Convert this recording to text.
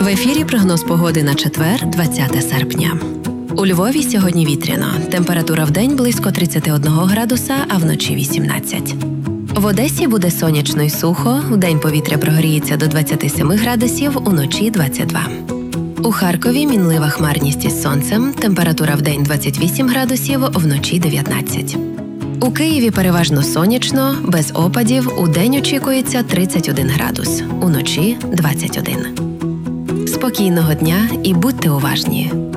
ефірі прогноз погоди на четвер, 20 серпня. У Львові сьогодні вітряно. Температура вдень близько 31 градуса, а вночі 18. В Одесі буде сонячно й сухо, вдень повітря прогріється до 27 градусів, уночі 22. У Харкові мінлива хмарність із сонцем, температура вдень 28 градусів, вночі 19. У Києві переважно сонячно, без опадів, удень очікується 31 градус, уночі 21. Спокійного дня і будьте уважні!